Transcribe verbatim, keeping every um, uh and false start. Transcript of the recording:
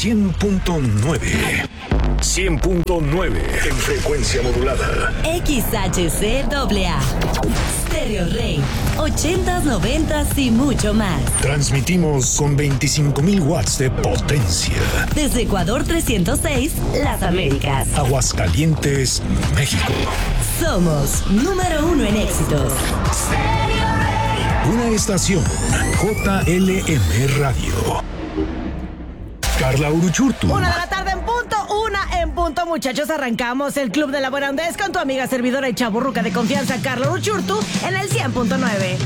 cien punto nueve. cien punto nueve en frecuencia modulada. X H C A A. Stereo Rey. ochentas, noventas y mucho más. Transmitimos con veinticinco mil watts de potencia. Desde Ecuador trescientos seis, Las Américas. Aguascalientes, México. Somos número uno en éxitos. Una estación J L M Radio. Carla Uruchurtu. Una de la tarde en punto, una en punto, muchachos. Arrancamos el Club de la Buena Ondez con tu amiga servidora y chaburruca de confianza, Carla Uruchurtu, en el cien punto nueve.